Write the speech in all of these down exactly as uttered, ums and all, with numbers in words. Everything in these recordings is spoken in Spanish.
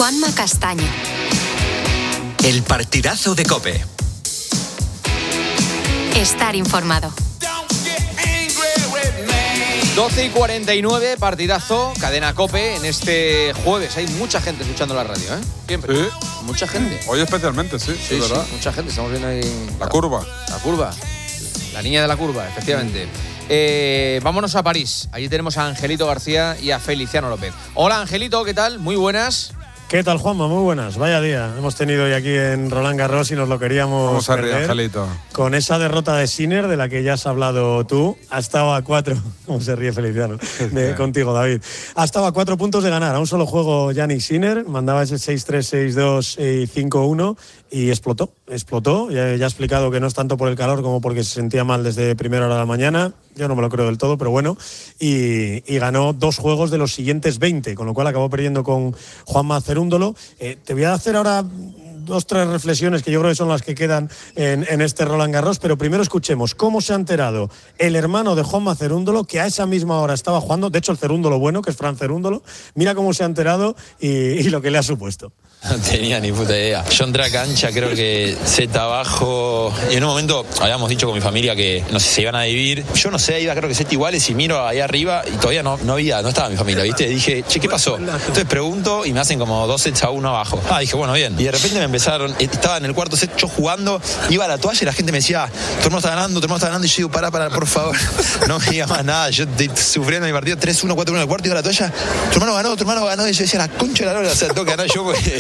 Juanma Castaño. El partidazo de COPE. Estar informado. doce y cuarenta y nueve, partidazo, cadena COPE en este jueves. Hay mucha gente escuchando la radio, ¿eh? Siempre. Sí. Mucha gente. Hoy especialmente, sí, Sí, es verdad. sí, mucha gente. Estamos viendo ahí... La curva. La curva. La niña de la curva, efectivamente. Eh, vámonos a París. Allí tenemos a Angelito García y a Feliciano López. Hola, Angelito, ¿qué tal? Muy buenas. ¿Qué tal, Juanma? Muy buenas. Vaya día hemos tenido hoy aquí en Roland Garros y nos lo queríamos Vamos a perder. Angelito. Con esa derrota de Sinner, de la que ya has hablado tú, ha estado a cuatro. ¿Cómo se ríe Feliciano? De, contigo, David. Ha estado a cuatro puntos de ganar. A un solo juego Jannik Sinner. Mandaba ese seis tres, seis dos y cinco uno y explotó. Explotó. Ya, ya ha explicado que no es tanto por el calor como porque se sentía mal desde primera hora de la mañana. Yo no me lo creo del todo, pero bueno. Y, y ganó dos juegos de los siguientes veinte, con lo cual acabó perdiendo con Juanma Cerúndolo. Eh, te voy a hacer ahora dos, tres reflexiones que yo creo que son las que quedan en, en este Roland Garros, pero primero escuchemos cómo se ha enterado el hermano de Juanma Cerúndolo, que a esa misma hora estaba jugando, de hecho el Cerúndolo bueno, que es Fran Cerúndolo. Mira cómo se ha enterado y, y lo que le ha supuesto. No tenía ni puta idea. Yo entré a cancha, creo que Z abajo. Y en un momento habíamos dicho con mi familia que no sé, se iban a dividir. Yo no sé, iba creo que Z iguales y miro ahí arriba y todavía no, no había, no estaba mi familia, ¿viste? Y dije, che, ¿qué pasó? Entonces pregunto y me hacen como dos sets a uno abajo. Ah, dije, bueno, bien. Y de repente me empezaron, estaba en el cuarto set yo jugando, iba a la toalla y la gente me decía, tu hermano está ganando, tu hermano está ganando. Y yo digo, pará, pará, por favor. No me diga más nada. Yo estoy sufriendo mi partido tres uno, cuatro uno en el cuarto, iba a la toalla, tu hermano ganó, tu hermano ganó. Y yo decía, la concha de la lora, o sea, tengo que ganar yo porque...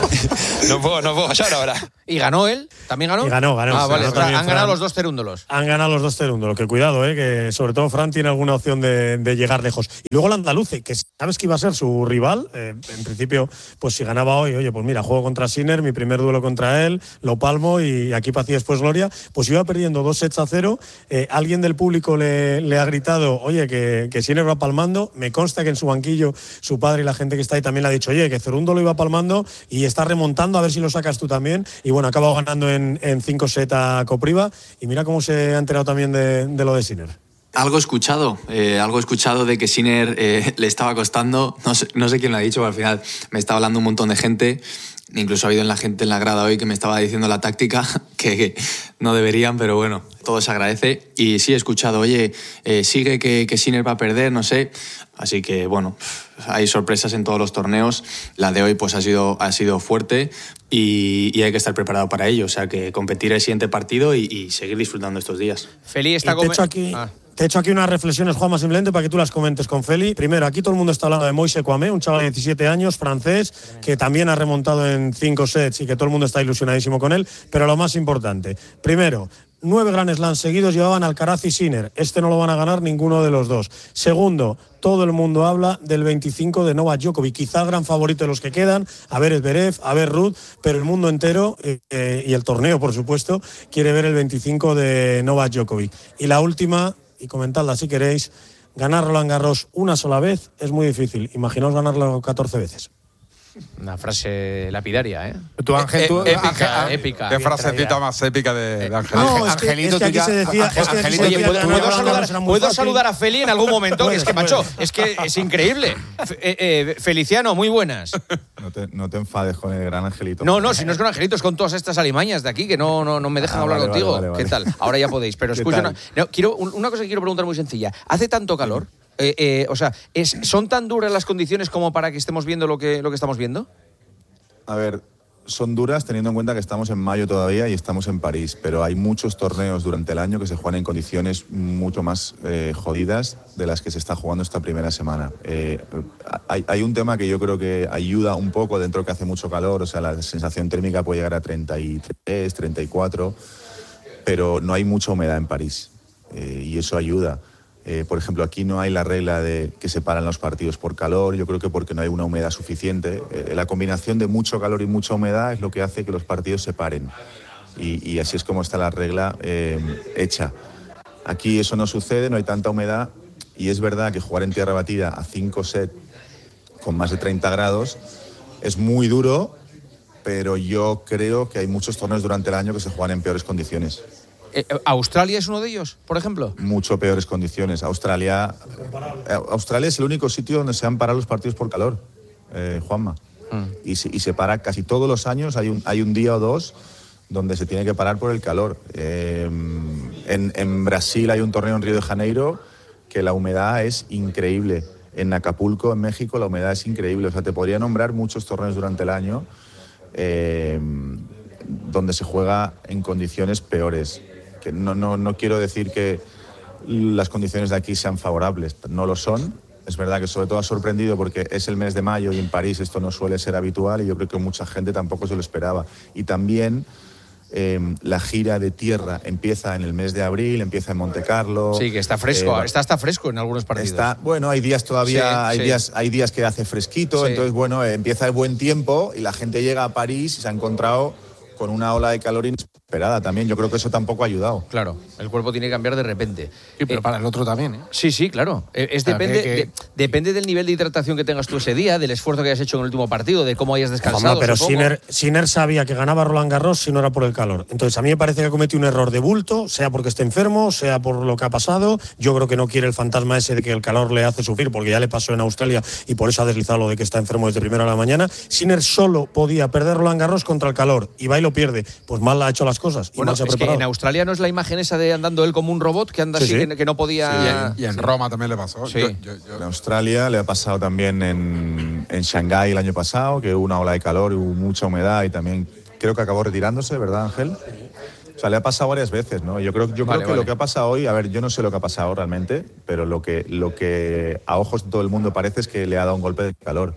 No puedo, no puedo fallar ahora. ¿Y ganó él? ¿También ganó? Y ganó, ganó. Ah, vale. Ganó también Han ganado Fran. los dos Cerúndolos. Han ganado los dos Cerúndolos, que cuidado, eh, que sobre todo Fran tiene alguna opción de, de llegar lejos. Y luego el andaluce, que sabes que iba a ser su rival, eh, en principio, pues si ganaba hoy, oye, pues mira, juego contra Sinner, mi primer duelo contra él, lo palmo y aquí paz y después gloria, pues iba perdiendo dos sets a cero, eh, alguien del público le, le ha gritado, oye, que, que Sinner va palmando, me consta que en su banquillo su padre y la gente que está ahí también le ha dicho, oye, que Cerúndolo iba palmando y está remontando, a ver si lo sacas tú también, y bueno, ha acabado ganando en, en cinco sets a Kopriva, y mira cómo se ha enterado también de, de lo de Sinner. Algo escuchado, eh, algo escuchado de que Sinner eh, le estaba costando, no sé, no sé quién lo ha dicho, pero al final me está hablando un montón de gente, incluso ha habido en la gente en la grada hoy que me estaba diciendo la táctica, que, que no deberían, pero bueno, todo se agradece. Y sí he escuchado, oye, eh, sigue que, que Sinner va a perder, no sé. Así que bueno, hay sorpresas en todos los torneos. La de hoy pues ha sido, ha sido fuerte y, y hay que estar preparado para ello. O sea que competir el siguiente partido y, y seguir disfrutando estos días. Feli está te he hecho aquí... Ah. Te he hecho aquí unas reflexiones, Juanma, simplemente para que tú las comentes con Feli. Primero, aquí todo el mundo está hablando de Moise Kouamé, un chaval de diecisiete años, francés, que también ha remontado en cinco sets y que todo el mundo está ilusionadísimo con él. Pero lo más importante, primero, nueve Grand Slams seguidos llevaban Alcaraz y Sinner. Este no lo van a ganar ninguno de los dos. Segundo, todo el mundo habla del veinticinco de Novak Djokovic, quizá el gran favorito de los que quedan, a ver Zverev, a ver Ruud, pero el mundo entero, eh, eh, y el torneo, por supuesto, quiere ver el veinticinco de Novak Djokovic. Y la última... y comentadla si queréis, ganar Roland Garros una sola vez es muy difícil. Imaginaos ganarlo catorce veces. Una frase lapidaria, ¿eh? Tú, Ángel, tú, eh, épica, Ángel, épica. Qué frasecita más épica de, de Ángel. No, es que, Angelito, es que aquí tú ya, se decía... Ángel, es que aquí Angelito, se Oye, decía ¿puedo, que ¿puedo ganar Roland saludar, Garros era muy ¿puedo fácil? saludar a Feli en algún momento? Puedes, es que, puedes. macho, es que es increíble. Fe- eh, eh, Feliciano, muy buenas. No te, no te enfades con el gran Angelito. No, no, si no es con Angelito, es con todas estas alimañas de aquí que no, no, no me dejan Ah, hablar vale, contigo. vale, vale, ¿Qué vale. tal? Ahora ya podéis, pero ¿Qué escucha tal? una, no, quiero, una cosa que quiero preguntar muy sencilla. ¿Hace tanto calor? Eh, eh, o sea, es, ¿son tan duras las condiciones como para que estemos viendo lo que, lo que estamos viendo? A ver, son duras teniendo en cuenta que estamos en mayo todavía y estamos en París, pero hay muchos torneos durante el año que se juegan en condiciones mucho más eh, jodidas de las que se está jugando esta primera semana. Eh, hay, hay un tema que yo creo que ayuda un poco dentro que hace mucho calor, o sea, la sensación térmica puede llegar a treinta y tres, treinta y cuatro, pero no hay mucha humedad en París eh, y eso ayuda. Eh, por ejemplo, aquí no hay la regla de que se paran los partidos por calor, yo creo que porque no hay una humedad suficiente. Eh, la combinación de mucho calor y mucha humedad es lo que hace que los partidos se paren. Y, y así es como está la regla eh, hecha. Aquí eso no sucede, no hay tanta humedad y es verdad que jugar en tierra batida a cinco sets con más de treinta grados es muy duro, pero yo creo que hay muchos torneos durante el año que se juegan en peores condiciones. Eh, ¿Australia es uno de ellos, por ejemplo? Mucho peores condiciones. Australia, eh, Australia es el único sitio donde se han parado los partidos por calor, eh, Juanma. Mm. Y, se, y se para casi todos los años, hay un, hay un día o dos donde se tiene que parar por el calor. Eh, en, en Brasil hay un torneo en Río de Janeiro que la humedad es increíble. En Acapulco, en México, la humedad es increíble. O sea, te podría nombrar muchos torneos durante el año eh, donde se juega en condiciones peores. Que no, no, no quiero decir que las condiciones de aquí sean favorables, no lo son. Es verdad que sobre todo ha sorprendido porque es el mes de mayo y en París esto no suele ser habitual y yo creo que mucha gente tampoco se lo esperaba. Y también eh, la gira de tierra empieza en el mes de abril, empieza en Monte Carlo. Sí, que está fresco, eh, está hasta fresco en algunos partidos. Está, bueno, hay días todavía, Sí, hay, sí. Días, hay días que hace fresquito, Sí. entonces bueno, eh, empieza el buen tiempo y la gente llega a París y se ha encontrado con una ola de calor inesperada también. Yo creo que eso tampoco ha ayudado. Claro, el cuerpo tiene que cambiar de repente. Sí, pero Eh, para el otro también, ¿eh? Sí, sí, claro. Eh, Es Claro, depende, que- que- de- depende del nivel de hidratación que tengas tú ese día, del esfuerzo que hayas hecho en el último partido, de cómo hayas descansado. Hombre, pero supongo. Sinner, Sinner sabía que ganaba Roland Garros si no era por el calor. Entonces, a mí me parece que ha cometido un error de bulto, sea porque esté enfermo, sea por lo que ha pasado. Yo creo que no quiere el fantasma ese de que el calor le hace sufrir, porque ya le pasó en Australia y por eso ha deslizado lo de que está enfermo desde primera hora de la mañana. Sinner solo podía perder Roland Garros contra el calor y va y lo pierde. Pues mal ha hecho las cosas y Bueno, mal se ha es que preparado. en Australia no es la imagen esa de andando él como un robot, que anda Sí, así, sí. Que, que no podía... Y en, y en Roma también le pasó. Sí. Yo- yo- yo- En Australia le ha pasado también en, en Shanghái el año pasado, que hubo una ola de calor, hubo mucha humedad y también creo que acabó retirándose, ¿verdad, Ángel? O sea, le ha pasado varias veces, ¿no? Yo creo, yo Vale, creo que vale. lo que ha pasado hoy, a ver, yo no sé lo que ha pasado realmente, pero lo que, lo que a ojos de todo el mundo parece es que le ha dado un golpe de calor.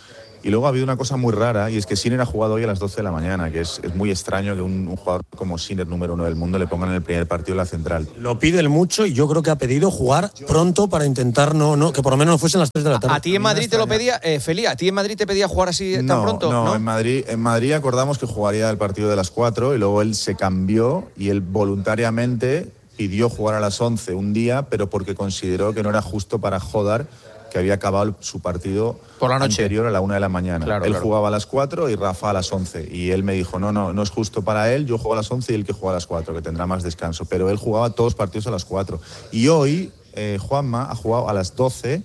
Y luego ha habido una cosa muy rara, y es que Sinner ha jugado hoy a las doce de la mañana, que es, es muy extraño que un, un jugador como Sinner, número uno del mundo, le pongan en el primer partido la central. Lo pide el mucho y yo creo que ha pedido jugar pronto para intentar no, no que por lo menos no fuesen las tres de la tarde. ¿A ti en Madrid te lo pedía, eh, Feli, a ti en Madrid te pedía jugar así tan No, pronto? no, En, Madrid, en Madrid acordamos que jugaría el partido de las cuatro y luego él se cambió y él voluntariamente pidió jugar a las once un día, pero porque consideró que no era justo para Jodar, que había acabado su partido Por la noche. anterior a la una de la mañana. Claro, él claro. jugaba a las cuatro y Rafa a las once. Y él me dijo, no, no, no es justo para él, yo juego a las once y él que juega a las cuatro, que tendrá más descanso. Pero él jugaba todos los partidos a las cuatro. Y hoy eh, Juanma ha jugado a las doce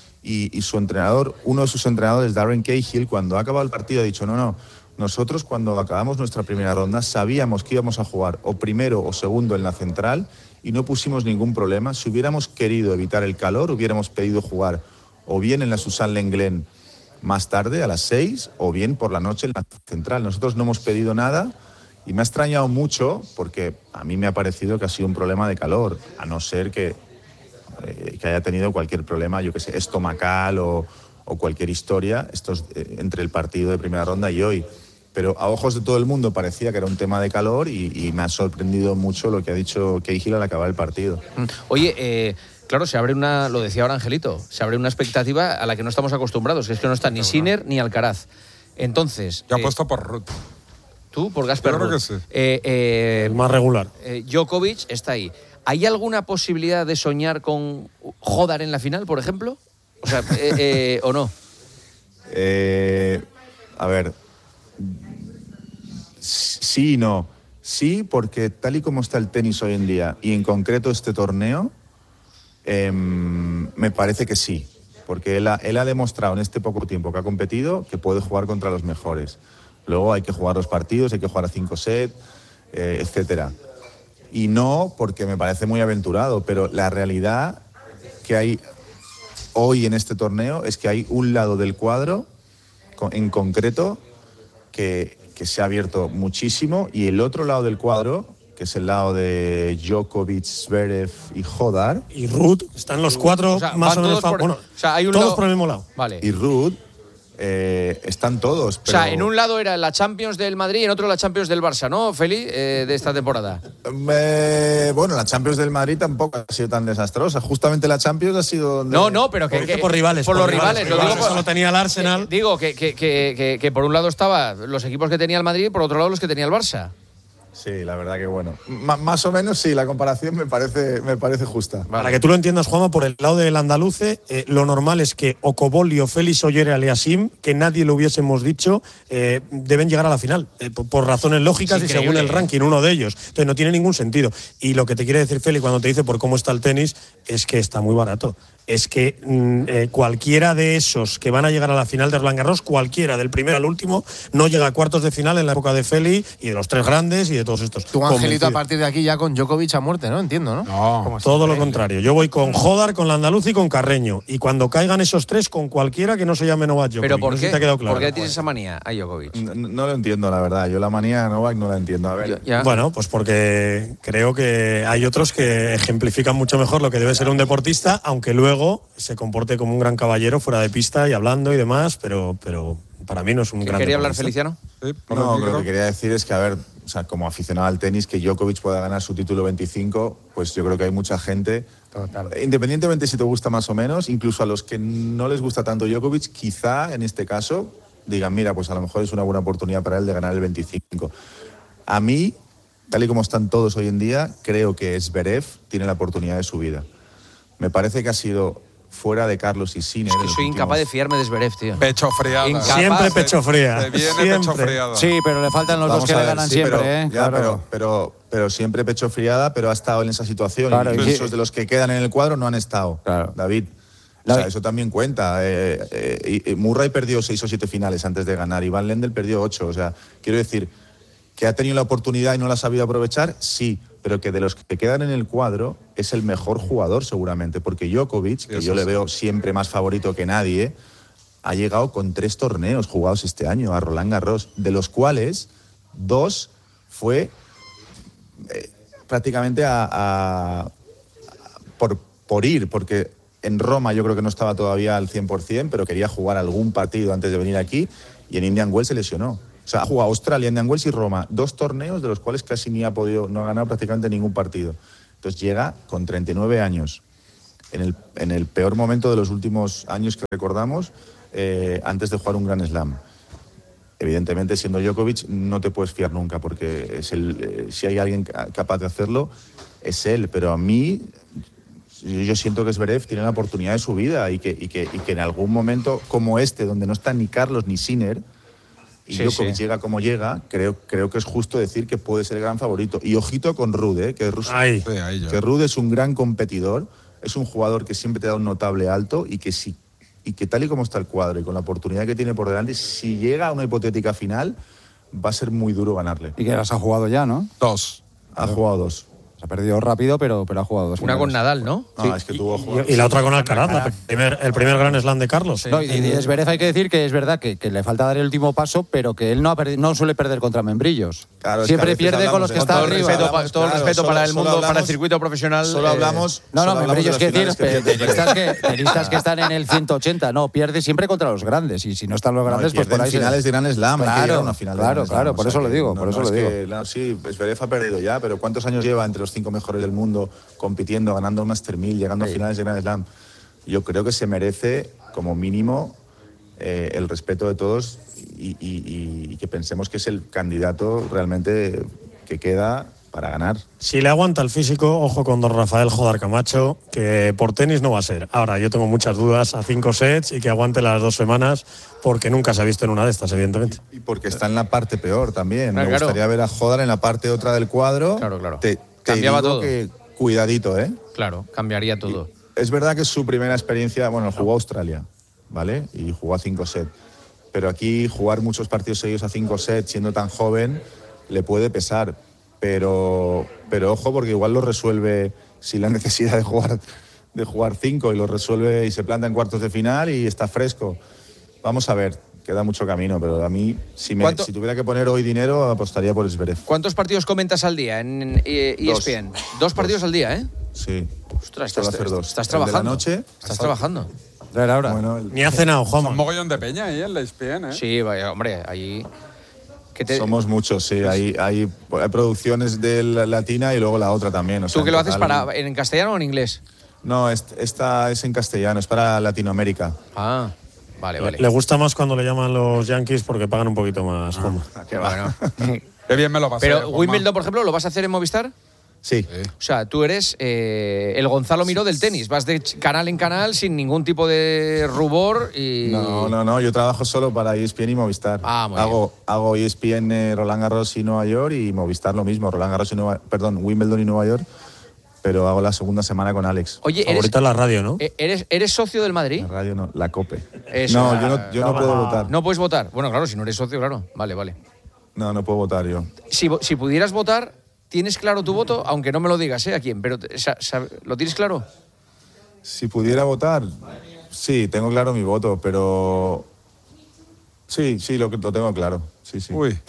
y, y su entrenador, uno de sus entrenadores, Darren Cahill, cuando ha acabado el partido ha dicho, no, no, nosotros cuando acabamos nuestra primera ronda sabíamos que íbamos a jugar o primero o segundo en la central y no pusimos ningún problema. Si hubiéramos querido evitar el calor, hubiéramos pedido jugar o bien en la Susan Lenglen más tarde, a las seis, o bien por la noche en la central. Nosotros no hemos pedido nada y me ha extrañado mucho porque a mí me ha parecido que ha sido un problema de calor, a no ser que, eh, que haya tenido cualquier problema, yo que sé, estomacal o, o cualquier historia estos, eh, entre el partido de primera ronda y hoy. Pero a ojos de todo el mundo parecía que era un tema de calor y, y me ha sorprendido mucho lo que ha dicho Cahill al acabar el partido. Oye, eh, claro, se abre una, lo decía ahora Angelito, se abre una expectativa a la que no estamos acostumbrados, que es que no está ni Sinner ni Alcaraz. Entonces... Yo eh, apuesto por Ruth. ¿Tú? Por Gasper Yo creo Ruud. que sí. Eh, eh, El más regular. eh, Djokovic está ahí. ¿Hay alguna posibilidad de soñar con Jodar en la final, por ejemplo? O sea, eh, eh, ¿o no? Eh, a ver, sí y no. Sí, porque tal y como está el tenis hoy en día, y en concreto este torneo, eh, me parece que sí. Porque él ha, él ha demostrado en este poco tiempo que ha competido que puede jugar contra los mejores. Luego hay que jugar los partidos, hay que jugar a cinco sets, eh, etcétera. Y no porque me parece muy aventurado, pero la realidad que hay hoy en este torneo es que hay un lado del cuadro en concreto que, que se ha abierto muchísimo y el otro lado del cuadro, que es el lado de Djokovic, Zverev y Jodar. Y Ruud, están los cuatro O sea, más van o menos. todos por- Bueno, o sea, hay un todos lado- por el mismo lado. Vale. Y Ruud, eh, están todos. O Pero, sea, en un lado era la Champions del Madrid y en otro la Champions del Barça, ¿no, Feli? Eh, de esta temporada. eh, bueno, la Champions del Madrid tampoco ha sido tan desastrosa. Justamente la Champions ha sido... donde- No, no, pero que, Por, que- por rivales. Por, los rivales. Lo digo Eso por- lo tenía el Arsenal. eh, digo que, que, que, que, que por un lado estaba los equipos que tenía el Madrid y por otro lado los que tenía el Barça. Sí, la verdad que bueno. M- más o menos sí, la comparación me parece, me parece justa. Para que tú lo entiendas, Juanma, por el lado del andaluce, eh, lo normal es que Ocobolli o Félix Ollera Aliasim, que nadie lo hubiésemos dicho, eh, deben llegar a la final, eh, por, por razones lógicas Es y según increíble, el ¿eh? ranking, uno de ellos. Entonces no tiene ningún sentido. Y lo que te quiere decir Félix cuando te dice por cómo está el tenis es que está muy barato. es que mm, eh, cualquiera de esos que van a llegar a la final de Roland Garros, cualquiera, del primero al último, no llega a cuartos de final en la época de Feli y de los tres grandes y de todos estos. Tu Angelito, Convencido. a partir de aquí ya con Djokovic a muerte, ¿no? Entiendo, ¿no? No, Todo lo contrario. Yo voy con Jodar, con Landaluz y con Carreño. Y cuando caigan esos tres, con cualquiera que no se llame Novak Djokovic. ¿Pero por No sé qué? si te ha quedado claro. ¿Por qué tienes esa manía a Djokovic? No, no lo entiendo, la verdad. Yo la manía de Novak no la entiendo. A ver, Ya. Bueno, pues porque creo que hay otros que ejemplifican mucho mejor lo que debe ser un deportista, aunque luego se comporte como un gran caballero fuera de pista y hablando y demás, pero, pero para mí no es un gran ¿Quería hablar deportista. Feliciano? sí, por el no, micro. lo que quería decir es que, a ver, o sea, como aficionado al tenis, que Djokovic pueda ganar su título veinticinco, pues yo creo que hay mucha gente, independientemente si te gusta más o menos, incluso a los que no les gusta tanto Djokovic, quizá en este caso digan, mira, pues a lo mejor es una buena oportunidad para él de ganar el veinticinco. A mí, tal y como están todos hoy en día, creo que Zverev tiene la oportunidad de su vida. Me parece que ha sido fuera de Carlos y Sinner. Es que en los soy incapaz de últimos- fiarme de Zverev, tío. Pecho friada. Incapaz. Siempre pecho fría. Se viene Siempre. pecho friada. Sí, pero le faltan los Vamos dos que a le ver, ganan sí, siempre, pero, ¿eh? ya, Claro. pero, pero, pero siempre pecho friada, pero ha estado en esa situación. Claro, y y- muchos de los que quedan en el cuadro no han estado, Claro. David. O sea, eso también cuenta. Eh, eh, y- y Murray perdió seis o siete finales antes de ganar. Iván Lendl perdió ocho. O sea, quiero decir, que ha tenido la oportunidad y no la ha sabido aprovechar, sí. Pero que de los que quedan en el cuadro es el mejor jugador seguramente. Porque Djokovic, que Eso yo le sí. veo siempre más favorito que nadie, ha llegado con tres torneos jugados este año a Roland Garros, de los cuales dos fue eh, prácticamente a, a- a- por, por ir, porque en Roma yo creo que no estaba todavía al cien por ciento, pero quería jugar algún partido antes de venir aquí, y en Indian Wells se lesionó. O sea, ha jugado Australia, Indian Wells y Roma, dos torneos de los cuales casi ni ha podido, no ha ganado prácticamente ningún partido. Entonces llega con treinta y nueve años, en el, en el peor momento de los últimos años que recordamos, eh, antes de jugar un Grand Slam. Evidentemente, siendo Djokovic, no te puedes fiar nunca, porque es el, eh, si hay alguien ca- capaz de hacerlo, es él. Pero a mí, yo yo siento que Zverev tiene la oportunidad de su vida y que, y que, y que en algún momento como este, donde no está ni Carlos ni Sinner, y Sí, Djokovic sí. llega como llega, creo, creo que es justo decir que puede ser el gran favorito. Y ojito con Rude, ¿eh? que, Rus- Ay. Sí, ahí yo. que Rude es un gran competidor, es un jugador que siempre te da un notable alto y que si y que tal y como está el cuadro y con la oportunidad que tiene por delante, si llega a una hipotética final, va a ser muy duro ganarle. Y que las ha jugado ya, ¿no? Dos. Ha jugado dos. Se ha perdido rápido, pero, pero ha jugado dos. Una con finales. Nadal, ¿no? No, es que tuvo jugar. Y la otra con Alcaraz, la primer- el primer Grand Slam de Carlos. No, y, y Zverev hay que decir que es verdad que, que le falta dar el último paso, pero que él no, ha perdi- no suele perder contra membrillos. Claro, es que a Siempre veces pierde con hablamos los de- que con está todo el arriba. respeto, Hablamos, pa- todo el claro, respeto solo- para el solo mundo, para el hablamos- circuito profesional. Solo eh, hablamos. No, solo no, hablamos de membrillos las quiere decir, finales que pero pierde tenistas que, tenistas que están en el ciento ochenta. No, pierde siempre contra los grandes. Y si no están los No, grandes, y pues por pierden ahí. se- finales de Grand Slam, hay que Claro, llegar a una final de claro, Grand Slam, claro, o por sea eso lo que digo, no- por eso no lo es digo. que, no, sí, Zverev ha perdido ya, pero ¿cuántos años lleva entre los cinco mejores del mundo compitiendo, ganando el Master mil, llegando a finales de Grand Slam? Yo creo que se merece, como mínimo, eh, el respeto de todos y, y- y- y que pensemos que es el candidato realmente que queda para ganar. Si le aguanta el físico, ojo con don Rafael Jodar Camacho, que por tenis no va a ser. Ahora, yo tengo muchas dudas a cinco sets y que aguante las dos semanas, porque nunca se ha visto en una de estas, evidentemente. Y porque está en la parte peor también. Ah, Me claro. gustaría ver a Jodar en la parte otra del cuadro. Claro, claro. Te, te Cambiaba digo todo. que cuidadito, ¿eh? Claro, cambiaría todo. Es verdad que es su primera experiencia, bueno, jugó a Australia, ¿vale? Y jugó a cinco sets. Pero aquí jugar muchos partidos seguidos a cinco sets, siendo tan joven, le puede pesar. Pero, pero ojo, porque igual lo resuelve sin la necesidad de jugar, de jugar cinco, y lo resuelve y se planta en cuartos de final y está fresco. Vamos a ver, queda mucho camino, pero a mí, si, me, ¿Cuánto- si tuviera que poner hoy dinero, apostaría por Zverev. ¿Cuántos partidos comentas al día en E S P N? Dos, Dos. partidos al día, ¿eh? Sí. Ostras, Suelo estás, hacer dos. estás El de la trabajando. noche, Estás trabajando. Traer ahora. Bueno, el- Ni ha cenado, Un Juanma. mogollón de peña ahí en la E S P N, ¿eh? Sí, vaya, hombre, ahí. que te- Somos muchos, sí. Hay, hay, hay producciones de la latina y luego la otra también. o sea, ¿Tú que en lo haces total- para en castellano o en inglés? No, est- esta es en castellano, es para Latinoamérica. Ah, vale, vale. Le gusta más cuando le llaman los Yankees porque pagan un poquito más, Juanma. Bueno. Qué bien me lo pasé. Pero Juanma. Wimbledon, por ejemplo, ¿lo vas a hacer en Movistar? Sí. O sea, tú eres eh, el Gonzalo Miró del tenis. Vas de ch- canal en canal sin ningún tipo de rubor y... No, no, no, yo trabajo solo para E S P N y Movistar. Ah, muy hago, hago E S P N, Roland Garros y Nueva York, y Movistar lo mismo, Roland Garros y Nueva, perdón, Wimbledon y Nueva York. pero hago la segunda semana con Alex. Oye, eres, favorita en la radio, ¿no? ¿Eres, eres socio del Madrid? La radio no, la COPE. Eso. No, yo no, yo no puedo votar. No puedes votar. Bueno, claro, si no eres socio, claro. Vale, vale. No, no puedo votar yo. Si, si pudieras votar, ¿tienes claro tu voto? Aunque no me lo digas, ¿eh? ¿A quién? Pero, ¿lo tienes claro? Si pudiera votar, sí, tengo claro mi voto, pero... Sí, sí, lo, lo tengo claro. Sí, sí. Uy.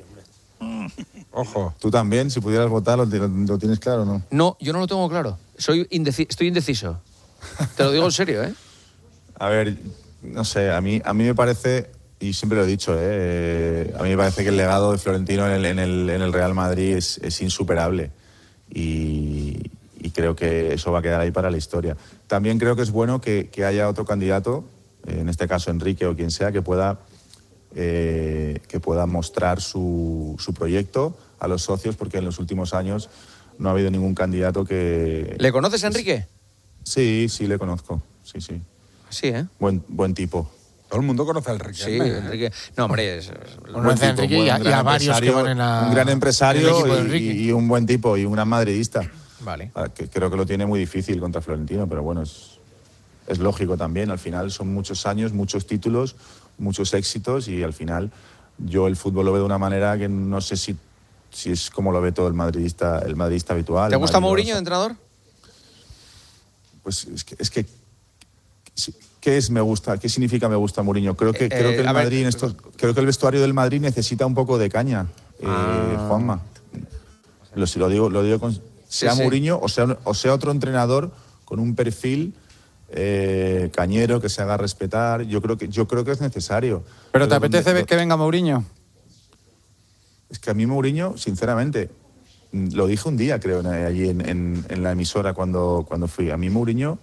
Ojo. ¿Tú también, si pudieras votar, lo, lo, lo tienes claro o no? No, yo no lo tengo claro. Soy indeci- estoy indeciso. Te lo digo en serio, ¿eh? A ver, no sé, a mí, a mí me parece, y siempre lo he dicho, ¿eh? a mí me parece que el legado de Florentino en el, en el, en el Real Madrid es, es insuperable. Y, y creo que eso va a quedar ahí para la historia. También creo que es bueno que, que haya otro candidato, en este caso Enrique o quien sea, que pueda... Eh, que pueda mostrar su, su proyecto a los socios, porque en los últimos años no ha habido ningún candidato que... ¿Le conoces a Enrique? Sí, sí, le conozco. Sí, sí. Sí, ¿eh? Buen, buen tipo. Todo el mundo conoce a Enrique. Sí, Enrique. No, hombre, es... Buen tipo, Enrique y a, y a varios que van en la, un gran empresario y, y un buen tipo y un gran madridista. Vale. Que creo que lo tiene muy difícil contra Florentino, pero bueno, es, es lógico también. Al final son muchos años, muchos títulos, muchos éxitos y al final yo el fútbol lo veo de una manera que no sé si, si es como lo ve todo el madridista, el madridista habitual. ¿Te gusta Madrid, Mourinho de entrenador? Pues es que, es que ¿qué es me gusta? ¿Qué significa me gusta Mourinho? Creo que, eh, creo que el Madrid ver, en estos, creo que el vestuario del Madrid necesita un poco de caña, ah. eh, Juanma. Lo, si lo digo, lo digo con, sea sí, Mourinho sí. o sea o sea otro entrenador con un perfil Eh, cañero, que se haga respetar. Yo creo que yo creo que es necesario. ¿Pero, Pero te apetece donde, que venga Mourinho? Es que a mí Mourinho, sinceramente, lo dije un día, creo, allí en, en, en la emisora cuando, cuando fui. A mí Mourinho,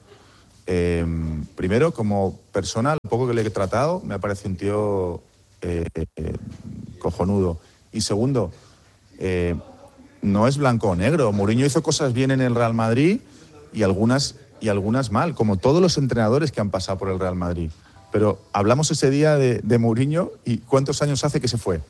eh, primero, como persona, lo poco que le he tratado, me ha parecido un tío eh, eh, cojonudo. Y segundo, eh, no es blanco o negro. Mourinho hizo cosas bien en el Real Madrid y algunas... y algunas mal, como todos los entrenadores que han pasado por el Real Madrid. Pero hablamos ese día de, de Mourinho y ¿cuántos años hace que se fue?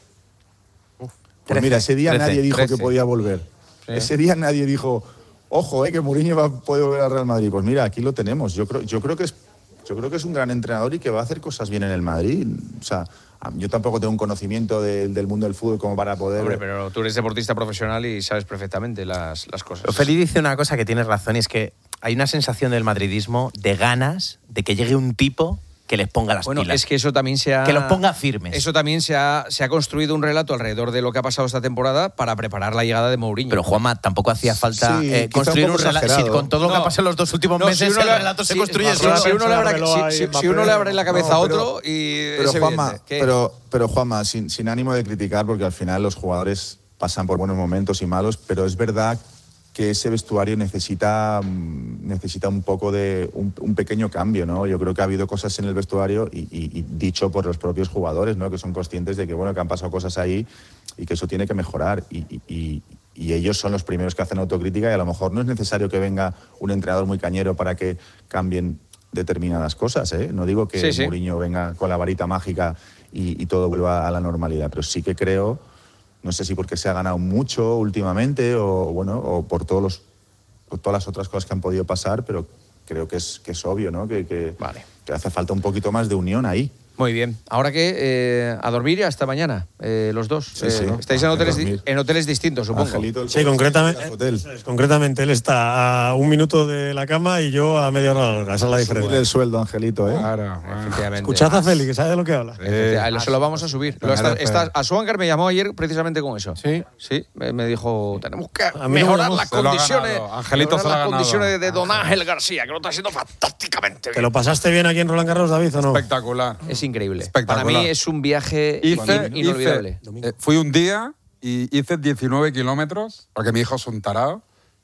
Uf, pues trece, mira, ese día trece, nadie dijo trece. Que podía volver. Sí. Ese día nadie dijo, ojo, eh, que Mourinho va a poder volver al Real Madrid. Pues mira, aquí lo tenemos. Yo creo, yo creo que es, yo creo que es un gran entrenador y que va a hacer cosas bien en el Madrid. O sea, yo tampoco tengo un conocimiento de, del mundo del fútbol como para poder... Hombre, pero tú eres deportista profesional y sabes perfectamente las, las cosas. Feli dice una cosa que tienes razón, y es que hay una sensación del madridismo de ganas de que llegue un tipo que les ponga las bueno, pilas. Es que eso también se ha... Que los ponga firmes. Eso también se ha, se ha construido un relato alrededor de lo que ha pasado esta temporada para preparar la llegada de Mourinho. Pero, Juanma, tampoco hacía falta sí, eh, construir un, un relato. Si con todo lo no, que ha pasado en los dos últimos no, meses, si el relato se sí, construye solo. Si, si, uno le abre, si, si, si uno le abre la cabeza no, a otro y... Pero, Juanma, pero, pero, Juanma sin, sin ánimo de criticar, porque al final los jugadores pasan por buenos momentos y malos, pero es verdad que ese vestuario necesita, necesita un poco de un, un pequeño cambio, ¿no? Yo creo que ha habido cosas en el vestuario y, y, y dicho por los propios jugadores, ¿no? Que son conscientes de que, bueno, que han pasado cosas ahí y que eso tiene que mejorar. Y, y, y ellos son los primeros que hacen autocrítica y a lo mejor no es necesario que venga un entrenador muy cañero para que cambien determinadas cosas, ¿eh? No digo que sí, sí. Mourinho venga con la varita mágica y, y todo vuelva a la normalidad, pero sí que creo... No sé si porque se ha ganado mucho últimamente o bueno o por todos los por todas las otras cosas que han podido pasar, pero creo que es que es obvio, ¿no? Que, que, vale. que hace falta un poquito más de unión ahí. Muy bien. Ahora que eh, a dormir y hasta mañana, eh, los dos. Sí, eh, sí, ¿no? Estáis en hoteles, en hoteles distintos, supongo. Angelito, sí, concretamente, concretamente él está a un minuto de la cama y yo a media hora. Esa es la diferencia. El sueldo, Angelito, ¿eh? Claro, bueno. Escuchad a Feli, que sabe de lo que habla. Eh, eh, se lo vamos a subir. Lo está, está, a Suancar me llamó ayer precisamente con eso. Sí. Sí, me, me dijo, tenemos que mejorar las condiciones, Angelito mejorar las condiciones de Don Ángel García, que lo está haciendo fantásticamente bien. ¿Te lo pasaste bien aquí en Roland Garros, David, o no? Espectacular. Es increíble. Espectacular. Para mí es un viaje hice, inolvidable. Hice, eh, fui un día y hice diecinueve kilómetros, porque mi hijo es un tarado.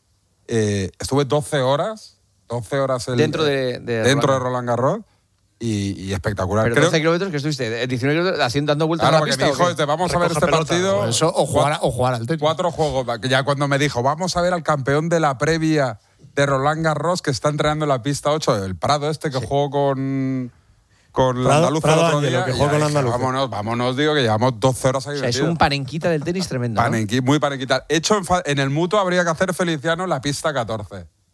Eh, estuve doce horas, doce horas el, dentro de, de dentro Roland. de Roland Garros y, y espectacular. Pero Creo, doce kilómetros que estuviste, diecinueve kilómetros haciendo dando vueltas claro, a la pista. Porque mi hijo dice, vamos a ver este pelota, partido. o, eso, o, jugar, o jugar al tenis. Cuatro juegos. Ya cuando me dijo, vamos a ver al campeón de la previa de Roland Garros que está entrenando en la pista ocho, el Prado este que sí. jugó con... con la Andaluza el otro día, que juega con la Andaluza. Vámonos, vámonos, digo que llevamos doce horas ahí. O sea, es un panenquita del tenis tremendo. Panenqui, ¿no? Muy panenquita. Hecho en, en el Mutuo habría que hacer Feliciano la pista catorce.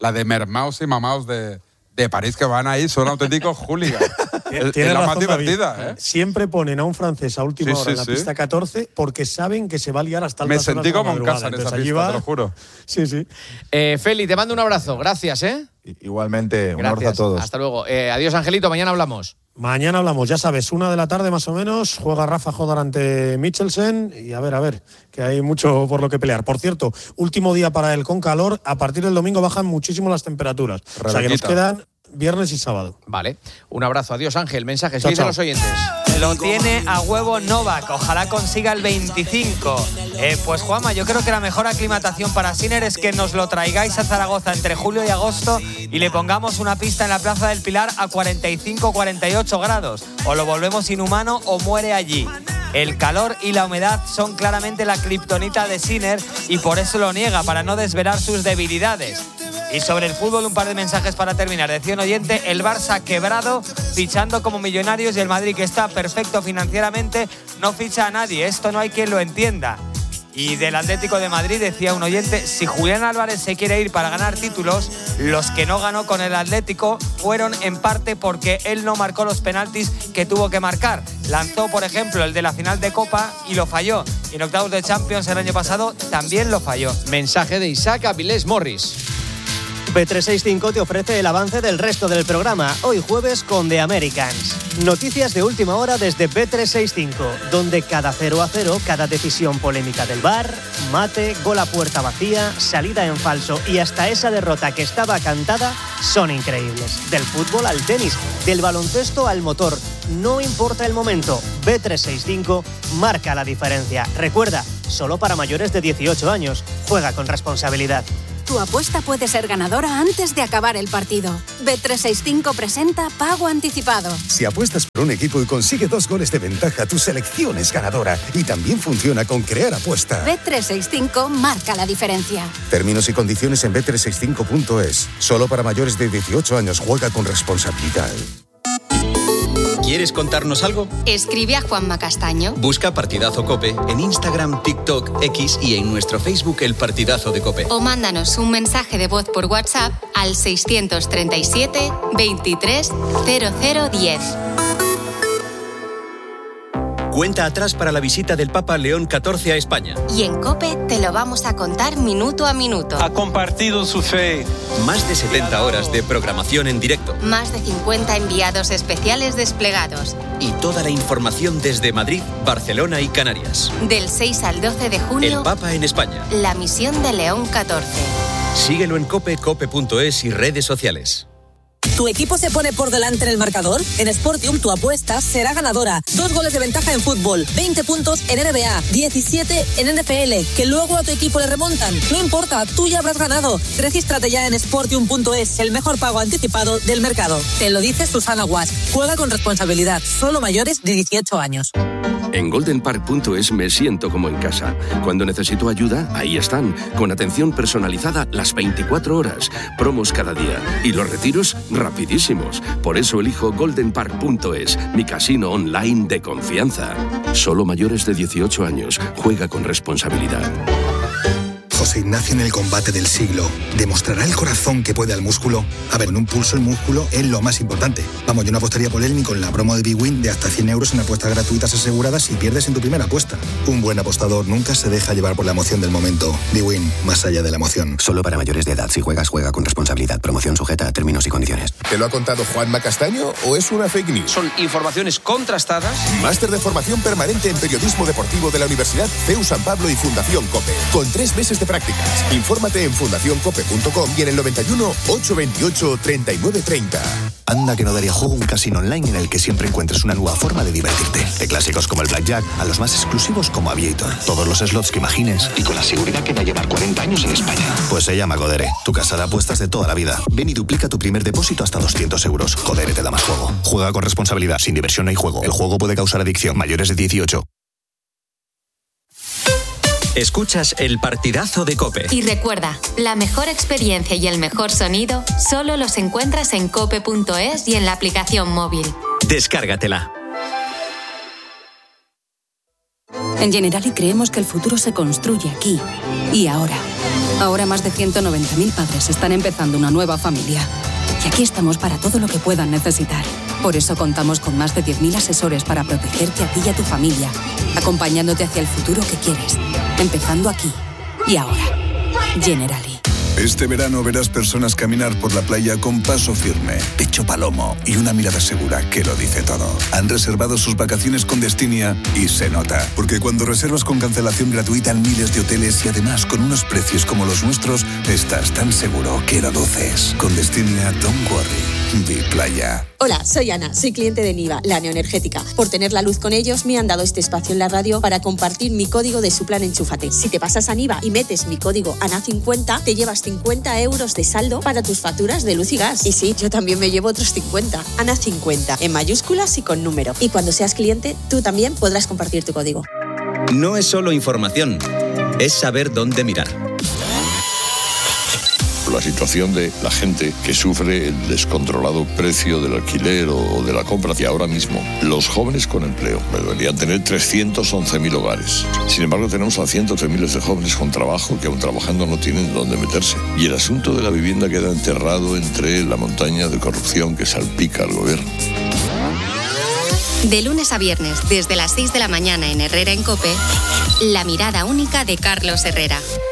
la de mermaos y mamaos de, de París, que van ahí, son auténticos hooligans. Es, es la más divertida, ¿eh? Siempre ponen a un francés a última Sí, hora sí, en la sí. pista catorce porque saben que se va a liar hasta Me altas horas sentí de la como en madrugada. casa en esa Entonces, allí pista, va- te lo juro. Sí, sí. Eh, Feli, te mando un abrazo. Gracias, ¿eh? Igualmente, un Gracias. abrazo a todos. Hasta luego. Eh, adiós, Angelito. Mañana hablamos. Mañana hablamos, ya sabes, una de la tarde más o menos, juega Rafa Jodar ante Michelsen y a ver, a ver, que hay mucho por lo que pelear. Por cierto, último día para él con calor, a partir del domingo bajan muchísimo las temperaturas. O sea que nos Rebequita. quedan viernes y sábado. Vale. Un abrazo. Adiós, Ángel. Mensajes. Chao, ¿Qué dicen chao. los oyentes? Lo tiene a huevo Novak, ojalá consiga el veinticinco. Eh, pues Juanma, yo creo que la mejor aclimatación para Sinner es que nos lo traigáis a Zaragoza entre julio y agosto y le pongamos una pista en la Plaza del Pilar a cuarenta y cinco cuarenta y ocho grados. O lo volvemos inhumano o muere allí. El calor y la humedad son claramente la kriptonita de Sinner y por eso lo niega, para no desvelar sus debilidades. Y sobre el fútbol, un par de mensajes para terminar. Decía un oyente, el Barça quebrado, fichando como Millonarios, y el Madrid, que está perfecto financieramente, no ficha a nadie. Esto no hay quien lo entienda. Y del Atlético de Madrid decía un oyente, si Julián Álvarez se quiere ir para ganar títulos, los que no ganó con el Atlético fueron en parte porque él no marcó los penaltis que tuvo que marcar. Lanzó, por ejemplo, el de la final de Copa y lo falló. Y en octavos de Champions el año pasado también lo falló. Mensaje de Isaac Avilés Morris. B trescientos sesenta y cinco te ofrece el avance del resto del programa, hoy jueves con The Americans. Noticias de última hora desde B trescientos sesenta y cinco, donde cada cero a cero, cada decisión polémica del V A R, mate, gol a puerta vacía, salida en falso y hasta esa derrota que estaba cantada son increíbles. Del fútbol al tenis, del baloncesto al motor, no importa el momento, B trescientos sesenta y cinco marca la diferencia. Recuerda, solo para mayores de dieciocho años, juega con responsabilidad. Tu apuesta puede ser ganadora antes de acabar el partido. B trescientos sesenta y cinco presenta Pago Anticipado. Si apuestas por un equipo y consigue dos goles de ventaja, tu selección es ganadora. Y también funciona con Crear Apuesta. B trescientos sesenta y cinco marca la diferencia. Términos y condiciones en B trescientos sesenta y cinco punto es. Solo para mayores de dieciocho años. Juega con responsabilidad. ¿Quieres contarnos algo? Escribe a Juanma Castaño. Busca Partidazo Cope en Instagram, TikTok, X y en nuestro Facebook El Partidazo de Cope. O mándanos un mensaje de voz por WhatsApp al seiscientos treinta y siete veintitrés cero cero diez. Cuenta atrás para la visita del Papa León catorce a España. Y en COPE te lo vamos a contar minuto a minuto. Ha compartido su fe. Más de setenta horas de programación en directo. Más de cincuenta enviados especiales desplegados. Y toda la información desde Madrid, Barcelona y Canarias. Del seis al doce de junio, El Papa en España. la misión de León catorce. Síguelo en cope, cope punto es y redes sociales. ¿Tu equipo se pone por delante en el marcador? En Sportium tu apuesta será ganadora. Dos goles de ventaja en fútbol, veinte puntos en N B A, diecisiete en N F L, que luego a tu equipo le remontan. No importa, tú ya habrás ganado. Regístrate ya en sportium punto es, el mejor pago anticipado del mercado. Te lo dice Susana Guas. Juega con responsabilidad, solo mayores de dieciocho años. En golden park punto es me siento como en casa. Cuando necesito ayuda, ahí están, con atención personalizada las veinticuatro horas, promos cada día y los retiros rapidísimos. Por eso elijo golden park punto es, mi casino online de confianza. Solo mayores de dieciocho años. Juega con responsabilidad. José Ignacio en el combate del siglo. ¿Demostrará el corazón que puede al músculo? A ver, en un pulso el músculo es lo más importante. Vamos, yo no apostaría por él ni con la promo de BWin de hasta cien euros en apuestas gratuitas aseguradas si pierdes en tu primera apuesta. Un buen apostador nunca se deja llevar por la emoción del momento. BWin, más allá de la emoción. Solo para mayores de edad. Si juegas, juega con responsabilidad. Promoción sujeta a términos y condiciones. ¿Te lo ha contado Juanma Castaño o es una fake news? Son informaciones contrastadas. Máster de formación permanente en periodismo deportivo de la Universidad C E U San Pablo y Fundación COPE. Con tres meses de prácticas. Infórmate en fundación cope punto com y en el noventa y uno, ochocientos veintiocho, treinta y nueve treinta. Anda que no daría juego un casino online en el que siempre encuentres una nueva forma de divertirte. De clásicos como el Blackjack a los más exclusivos como Aviator. Todos los slots que imagines y con la seguridad que va a llevar cuarenta años en España. Pues se llama Codere, tu casa de apuestas de toda la vida. Ven y duplica tu primer depósito hasta doscientos euros. Codere te da más juego. Juega con responsabilidad. Sin diversión no hay juego. El juego puede causar adicción. Mayores de dieciocho. Escuchas El Partidazo de Cope. Y recuerda, la mejor experiencia y el mejor sonido solo los encuentras en cope punto es y en la aplicación móvil. Descárgatela. En Generali creemos que el futuro se construye aquí y ahora. Ahora más de ciento noventa mil padres están empezando una nueva familia. Y aquí estamos para todo lo que puedan necesitar. Por eso contamos con más de diez mil asesores para protegerte a ti y a tu familia, acompañándote hacia el futuro que quieres, empezando aquí y ahora. Generali. Este verano verás personas caminar por la playa con paso firme, pecho palomo y una mirada segura que lo dice todo. Han reservado sus vacaciones con Destinia y se nota. Porque cuando reservas con cancelación gratuita en miles de hoteles y además con unos precios como los nuestros, estás tan seguro que lo duces. Con Destinia, don't worry. Di playa. Hola, soy Ana, soy cliente de Niva, la neoenergética. Por tener la luz con ellos, me han dado este espacio en la radio para compartir mi código de su plan Enchúfate. Si te pasas a Niva y metes mi código A N A cincuenta, te llevas cincuenta euros de saldo para tus facturas de luz y gas. Y sí, yo también me llevo otros cincuenta. A N A cincuenta, en mayúsculas y con número. Y cuando seas cliente, tú también podrás compartir tu código. No es solo información, es saber dónde mirar. La situación de la gente que sufre el descontrolado precio del alquiler o de la compra. Y ahora mismo, los jóvenes con empleo deberían tener trescientos once mil hogares. Sin embargo, tenemos a cientos de miles de jóvenes con trabajo que aún trabajando no tienen dónde meterse. Y el asunto de la vivienda queda enterrado entre la montaña de corrupción que salpica al gobierno. De lunes a viernes, desde las seis de la mañana en Herrera en COPE, la mirada única de Carlos Herrera.